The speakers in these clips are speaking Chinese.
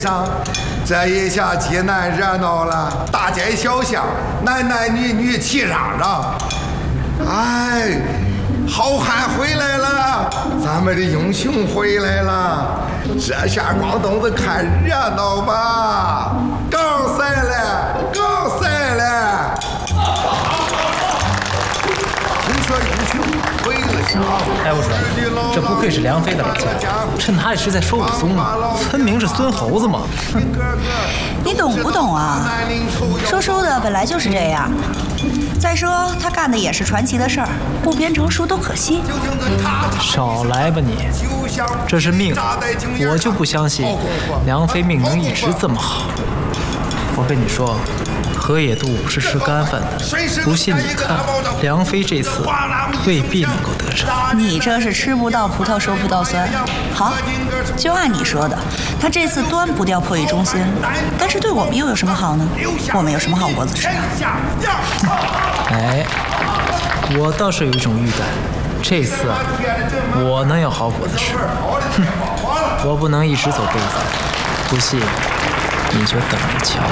上，这一下济南热闹了，大街小巷，男男女女齐嚷嚷。哎，好汉回来了，咱们的英雄回来了，这下广东子看热闹吧，够赛了，够赛了。听说英雄回了乡。 哎，我说，这不愧是梁飞的老家，趁他这是在说武松呢，分明是孙猴子嘛。 你懂不懂啊？说的本来就是这样。再说他干的也是传奇的事儿，不编成书都可惜。 少来吧你，这是命，我就不相信梁飞命能一直这么好。我跟你说，河野渡不是吃干饭的，不信你看，梁飞这次未必能够得逞。 你这是吃不到葡萄说葡萄酸。好，就按你说的，他这次端不掉破译中心，但是对我们又有什么好呢？我们有什么好果子吃啊？ 哎，我倒是有一种预感，这次啊，我能有好果子吃。哼，我不能一直走背子，不信你就等着瞧。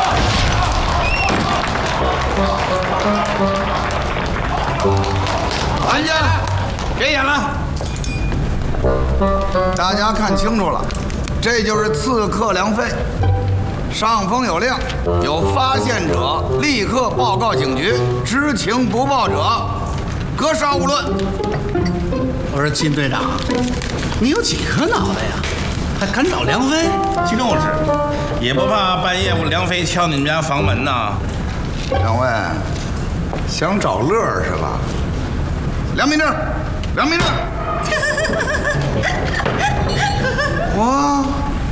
安静，别演了！大家看清楚了，这就是刺客梁飞。上峰有令，有发现者立刻报告警局，知情不报者格杀勿论。 我说金队长，你有几颗脑袋呀？还敢找梁飞？ 就是，也不怕半夜我梁飞敲你们家房门呐？ 两位想找乐是吧？良民证，良民证。哇，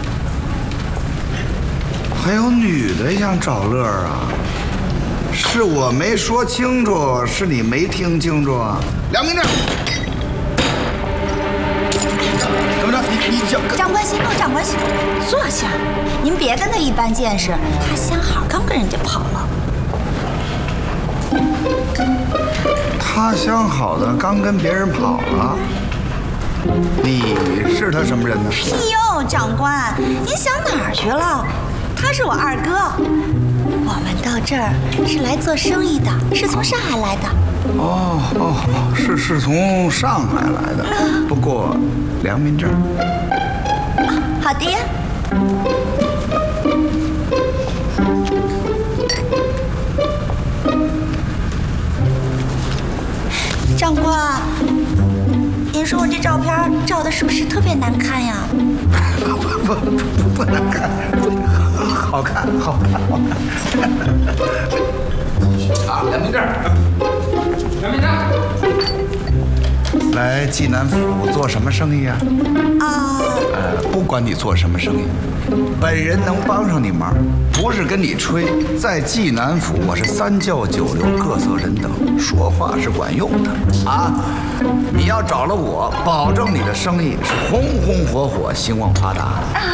还有女的想找乐啊？是我没说清楚，是你没听清楚啊？良民证。怎么着？你想？ 长官息怒，长官息怒，坐下。您别跟他一般见识，他相好刚跟人家跑了。 他相好的刚跟别人跑了，你是他什么人呢？ 哎呦，长官，您想哪儿去了？他是我二哥，我们到这儿是来做生意的，是从上海来的。 是从上海来的，不过良民证。 好的。长官，您说我这照片照的是不是特别难看呀？ 不难看，好看。啊，良民证，良民证。来济南府做什么生意啊？不管你做什么生意，本人能帮上你忙，不是跟你吹。在济南府，我是三教九流，各色人等，说话是管用的啊！你要找了我，保证你的生意是红红火火，兴旺发达。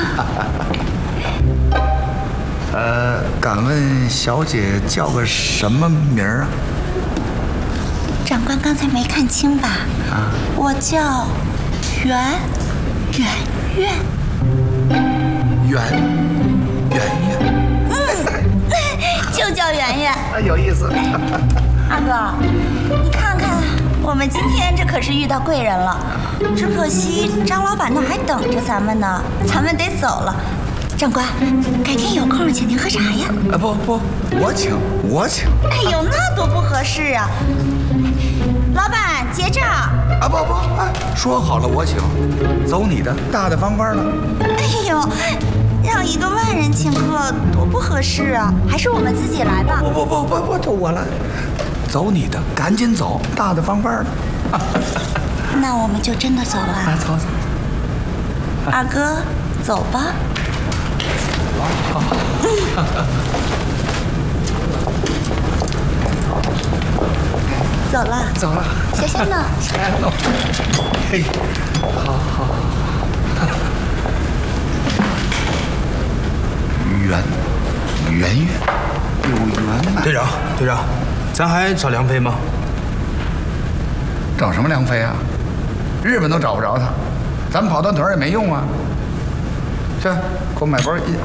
敢问小姐叫个什么名儿啊？ 长官刚才没看清吧？我叫圆圆。就叫圆圆。 有意思。 二哥，你看看，我们今天这可是遇到贵人了。只可惜张老板那还等着咱们呢，咱们得走了。长官，改天有空请您喝茶呀。 不，我请。 哎呦，那多不合适啊！老板结账。 不，说好了我请，走你的，大大方方的。 哎呦，让一个外人请客多不合适啊！还是我们自己来吧。 不，就我来，走你的，赶紧走，大大方方的。 那我们就真的走了。 走。 二哥，走吧。 好。走了。 小仙呢？ 嘿，好。圆，有缘呐。 队长，咱还找梁飞吗？ 找什么梁飞啊？日本都找不着他，咱们跑断腿也没用啊。去， 给我买包